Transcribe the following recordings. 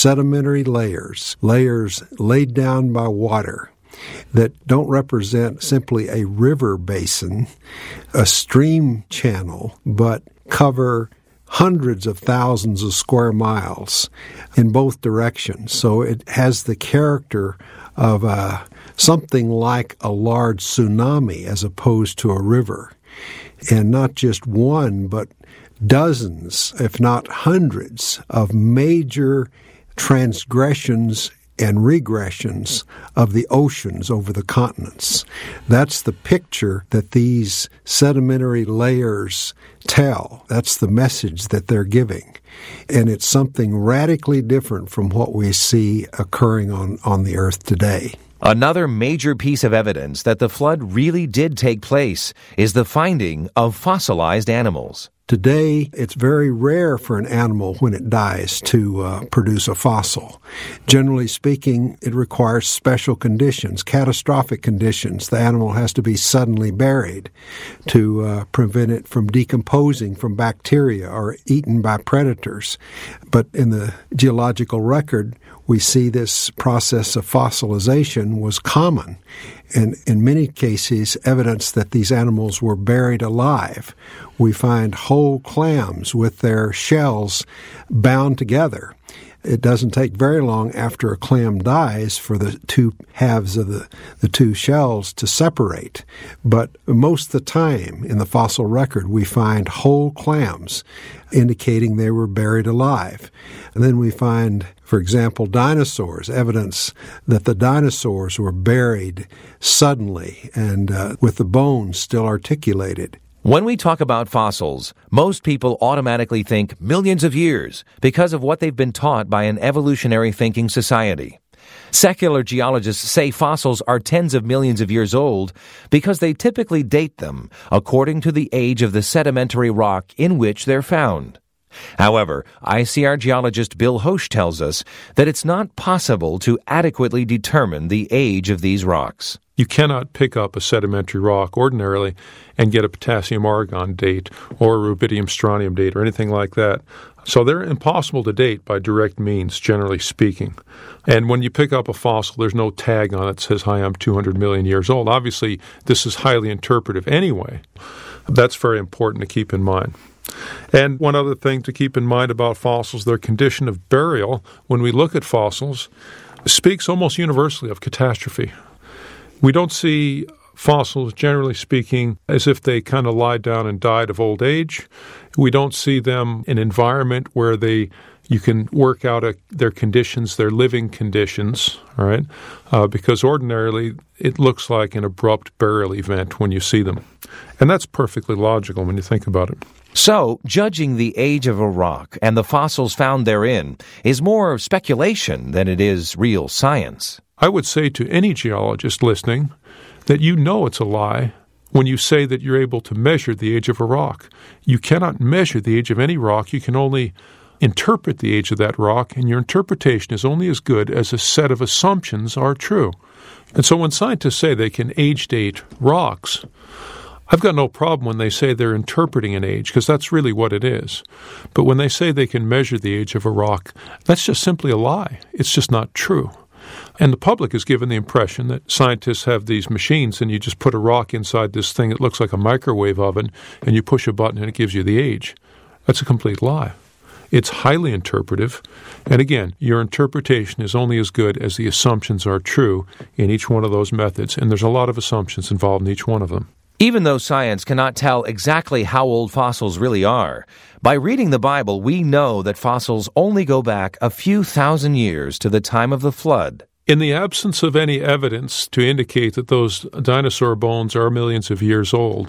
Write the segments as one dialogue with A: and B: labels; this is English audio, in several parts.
A: sedimentary layers laid down by water that don't represent simply a river basin, a stream channel, but cover hundreds of thousands of square miles in both directions. So it has the character of something like a large tsunami as opposed to a river. And not just one, but dozens, if not hundreds, of major transgressions and regressions of the oceans over the continents. That's the picture that these sedimentary layers tell. That's the message that they're giving. And it's something radically different from what we see occurring on the earth today.
B: Another major piece of evidence that the flood really did take place is the finding of fossilized animals.
A: Today, it's very rare for an animal when it dies to produce a fossil. Generally speaking, it requires special conditions, catastrophic conditions. The animal has to be suddenly buried to prevent it from decomposing from bacteria or eaten by predators. But in the geological record, we see this process of fossilization was common, and in many cases evidence that these animals were buried alive. We find whole clams with their shells bound together. It doesn't take very long after a clam dies for the two halves of the two shells to separate. But most of the time in the fossil record, we find whole clams indicating they were buried alive. And then we find, for example, dinosaurs, evidence that the dinosaurs were buried suddenly and with the bones still articulated.
B: When we talk about fossils, most people automatically think millions of years because of what they've been taught by an evolutionary thinking society. Secular geologists say fossils are tens of millions of years old because they typically date them according to the age of the sedimentary rock in which they're found. However, ICR geologist Bill Hosch tells us that it's not possible to adequately determine the age of these rocks.
C: You cannot pick up a sedimentary rock ordinarily and get a potassium-argon date or a rubidium-strontium date or anything like that. So they're impossible to date by direct means, generally speaking. And when you pick up a fossil, there's no tag on it that says, "Hi, I'm 200 million years old." Obviously, this is highly interpretive anyway. That's very important to keep in mind. And one other thing to keep in mind about fossils, their condition of burial, when we look at fossils, speaks almost universally of catastrophe. We don't see fossils, generally speaking, as if they kind of lied down and died of old age. We don't see them in an environment where you can work out their conditions, their living conditions, all right? Because ordinarily it looks like an abrupt burial event when you see them. And that's perfectly logical when you think about it.
B: So, judging the age of a rock and the fossils found therein is more speculation than it is real science.
C: I would say to any geologist listening that you know it's a lie when you say that you're able to measure the age of a rock. You cannot measure the age of any rock. You can only interpret the age of that rock, and your interpretation is only as good as a set of assumptions are true. And so when scientists say they can age date rocks, I've got no problem when they say they're interpreting an age, because that's really what it is. But when they say they can measure the age of a rock, that's just simply a lie. It's just not true. And the public is given the impression that scientists have these machines and you just put a rock inside this thing that looks like a microwave oven and you push a button and it gives you the age. That's a complete lie. It's highly interpretive. And again, your interpretation is only as good as the assumptions are true in each one of those methods. And there's a lot of assumptions involved in each one of them.
B: Even though science cannot tell exactly how old fossils really are, by reading the Bible, we know that fossils only go back a few thousand years to the time of the flood.
C: In the absence of any evidence to indicate that those dinosaur bones are millions of years old,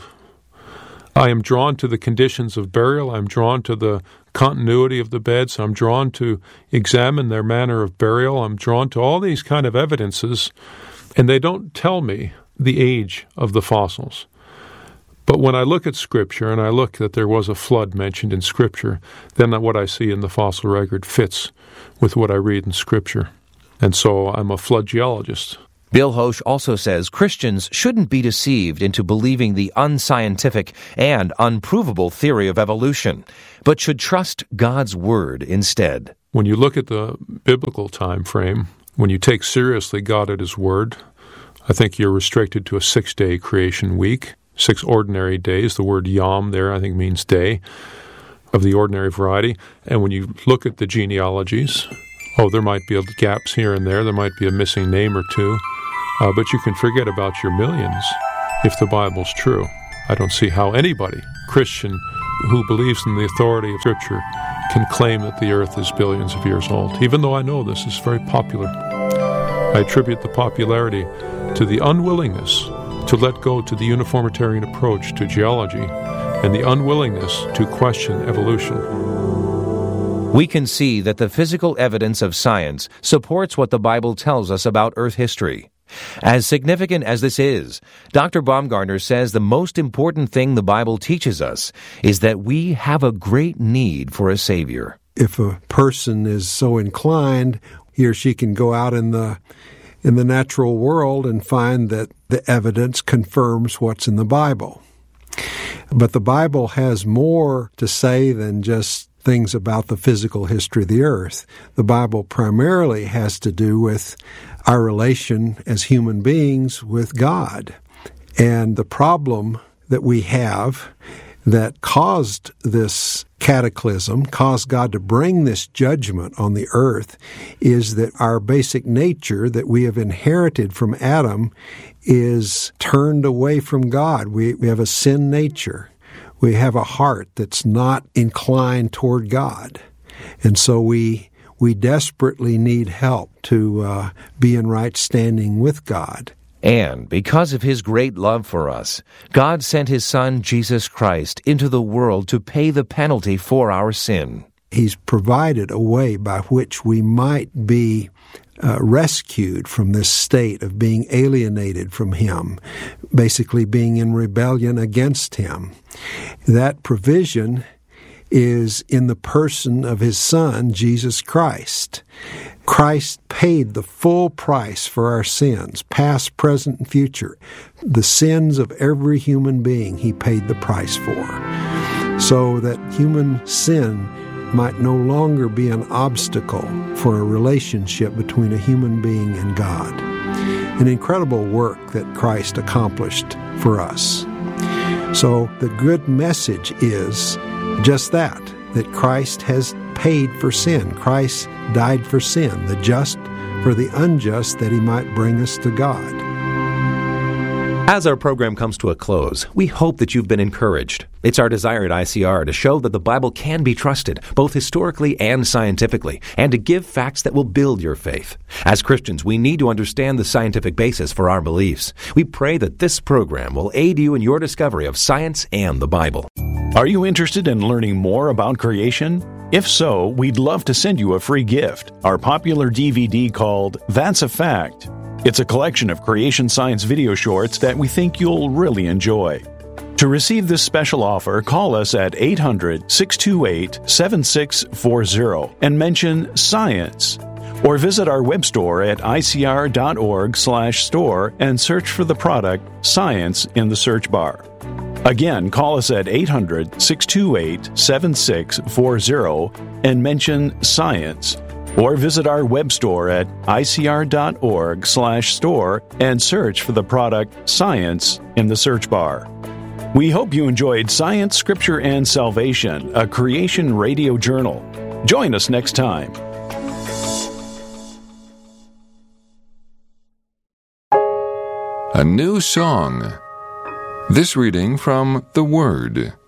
C: I am drawn to the conditions of burial. I'm drawn to the continuity of the beds. I'm drawn to examine their manner of burial. I'm drawn to all these kind of evidences, and they don't tell me the age of the fossils. But when I look at Scripture and I look that there was a flood mentioned in Scripture, then what I see in the fossil record fits with what I read in Scripture. And so I'm a flood geologist.
B: Bill Hosch also says Christians shouldn't be deceived into believing the unscientific and unprovable theory of evolution, but should trust God's Word instead.
C: when you look at the biblical time frame, when you take seriously God at His Word, I think you're restricted to a 6-day creation week, 6 ordinary days. The word yom there, I think, means day of the ordinary variety. And when you look at the genealogies, there might be gaps here and there. There might be a missing name or two. But you can forget about your millions if the Bible's true. I don't see how anybody, Christian, who believes in the authority of Scripture, can claim that the earth is billions of years old, even though I know this is very popular. I attribute the popularity to the unwillingness to let go to the uniformitarian approach to geology and the unwillingness to question evolution.
B: We can see that the physical evidence of science supports what the Bible tells us about Earth history. As significant as this is, Dr. Baumgartner says the most important thing the Bible teaches us is that we have a great need for a Savior.
A: If a person is so inclined, he or she can go out in the natural world and find that the evidence confirms what's in the Bible. But the Bible has more to say than just things about the physical history of the earth. The Bible primarily has to do with our relation as human beings with God. And the problem that we have that caused this cataclysm, caused God to bring this judgment on the earth, is that our basic nature that we have inherited from Adam is turned away from God. We have a sin nature. We have a heart that's not inclined toward God. And so we desperately need help to be in right standing with God.
B: And because of His great love for us, God sent His Son, Jesus Christ, into the world to pay the penalty for our sin.
A: He's provided a way by which we might be rescued from this state of being alienated from Him, basically being in rebellion against Him. That provision is in the person of His Son, Jesus Christ. Christ paid the full price for our sins, past, present, and future. The sins of every human being He paid the price for, so that human sin might no longer be an obstacle for a relationship between a human being and God. An incredible work that Christ accomplished for us. So the good message is just that Christ has paid for sin. Christ died for sin, the just for the unjust, that He might bring us to God.
B: As our program comes to a close, we hope that you've been encouraged. It's our desire at ICR to show that the Bible can be trusted, both historically and scientifically, and to give facts that will build your faith. As Christians, we need to understand the scientific basis for our beliefs. We pray that this program will aid you in your discovery of science and the Bible.
D: Are you interested in learning more about creation? If so, we'd love to send you a free gift, our popular DVD called That's a Fact. It's a collection of creation science video shorts that we think you'll really enjoy. To receive this special offer, call us at 800-628-7640 and mention Science. Or visit our web store at icr.org/store and search for the product Science in the search bar. Again, call us at 800-628-7640 and mention Science. Or visit our web store at icr.org/store and search for the product Science in the search bar. We hope you enjoyed Science, Scripture, and Salvation, a creation radio journal. Join us next time.
E: A new song. This reading from The Word.